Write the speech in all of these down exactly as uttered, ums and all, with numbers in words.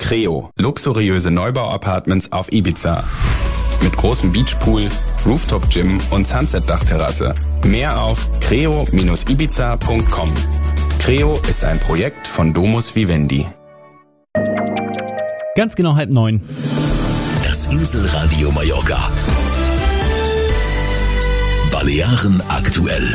Creo, luxuriöse Neubau-Apartments auf Ibiza. Mit großem Beachpool, Rooftop-Gym und Sunset-Dachterrasse. Mehr auf creo Bindestrich ibiza Punkt com. Creo ist ein Projekt von Domus Vivendi. Ganz genau halb neun. Das Inselradio Mallorca. Balearen aktuell.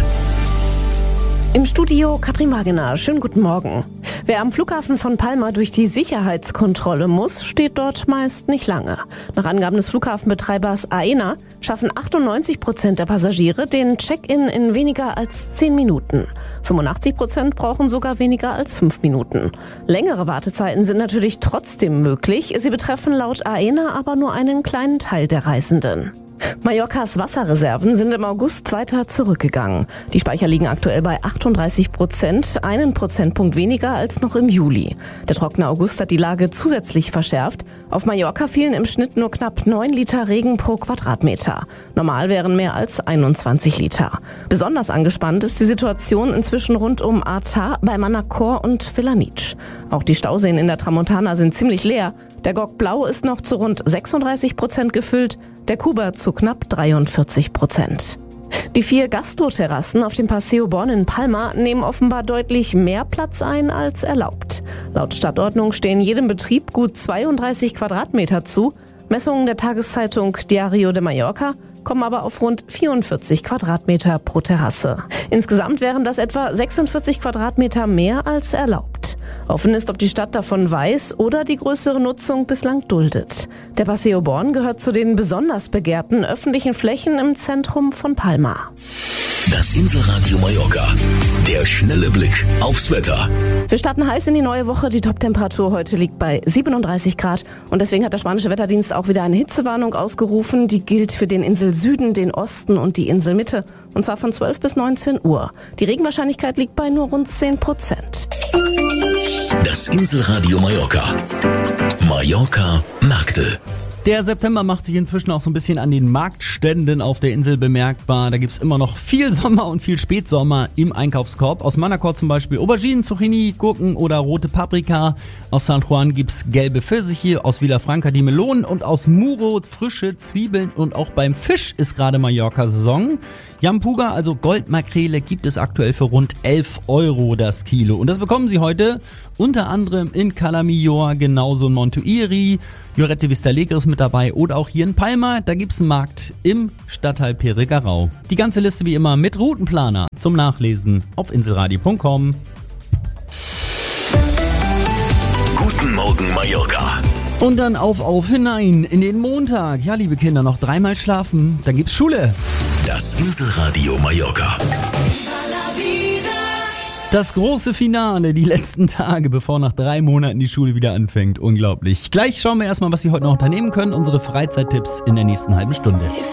Im Studio Katrin Wagener. Schönen guten Morgen. Wer am Flughafen von Palma durch die Sicherheitskontrolle muss, steht dort meist nicht lange. Nach Angaben des Flughafenbetreibers Aena schaffen achtundneunzig Prozent der Passagiere den Check-in in weniger als zehn Minuten. fünfundachtzig Prozent brauchen sogar weniger als fünf Minuten. Längere Wartezeiten sind natürlich trotzdem möglich. Sie betreffen laut Aena aber nur einen kleinen Teil der Reisenden. Mallorcas Wasserreserven sind im August weiter zurückgegangen. Die Speicher liegen aktuell bei achtunddreißig Prozent, einen Prozentpunkt weniger als noch im Juli. Der trockene August hat die Lage zusätzlich verschärft. Auf Mallorca fielen im Schnitt nur knapp neun Liter Regen pro Quadratmeter. Normal wären mehr als einundzwanzig Liter. Besonders angespannt ist die Situation inzwischen rund um Artà, bei Manacor und Vilanitx. Auch die Stauseen in der Tramontana sind ziemlich leer. Der Gok Blau ist noch zu rund sechsunddreißig Prozent gefüllt, der Kuba zu knapp dreiundvierzig Prozent. Die vier Gastroterrassen auf dem Paseo Born in Palma nehmen offenbar deutlich mehr Platz ein als erlaubt. Laut Stadtordnung stehen jedem Betrieb gut zweiunddreißig Quadratmeter zu. Messungen der Tageszeitung Diario de Mallorca kommen aber auf rund vierundvierzig Quadratmeter pro Terrasse. Insgesamt wären das etwa sechsundvierzig Quadratmeter mehr als erlaubt. Offen ist, ob die Stadt davon weiß oder die größere Nutzung bislang duldet. Der Paseo Born gehört zu den besonders begehrten öffentlichen Flächen im Zentrum von Palma. Das Inselradio Mallorca. Der schnelle Blick aufs Wetter. Wir starten heiß in die neue Woche. Die Toptemperatur heute liegt bei siebenunddreißig Grad. Und deswegen hat der spanische Wetterdienst auch wieder eine Hitzewarnung ausgerufen. Die gilt für den Inselsüden, den Osten und die Inselmitte. Und zwar von zwölf bis neunzehn Uhr. Die Regenwahrscheinlichkeit liegt bei nur rund zehn Prozent. Das Inselradio Mallorca. Mallorca Märkte. Der September macht sich inzwischen auch so ein bisschen an den Marktständen auf der Insel bemerkbar. Da gibt's immer noch viel Sommer und viel Spätsommer im Einkaufskorb. Aus Manacor zum Beispiel Auberginen, Zucchini, Gurken oder rote Paprika. Aus San Juan gibt's gelbe Pfirsiche, aus Vilafranca die Melonen und aus Muro frische Zwiebeln. Und auch beim Fisch ist gerade Mallorca-Saison. Jampuga, also Goldmakrele, gibt es aktuell für rund elf Euro das Kilo. Und das bekommen Sie heute unter anderem in Cala Millor, genauso in Montuiri, Lloret de Vistalegre ist mit dabei oder auch hier in Palma. Da gibt's einen Markt im Stadtteil Peregarau. Die ganze Liste wie immer mit Routenplaner zum Nachlesen auf inselradio Punkt com. Guten Morgen Mallorca. Und dann auf, auf, hinein in den Montag. Ja, liebe Kinder, noch dreimal schlafen, dann gibt's Schule. Das Inselradio Mallorca. Das große Finale, die letzten Tage, bevor nach drei Monaten die Schule wieder anfängt. Unglaublich. Gleich schauen wir erstmal, was Sie heute noch unternehmen können. Unsere Freizeittipps in der nächsten halben Stunde.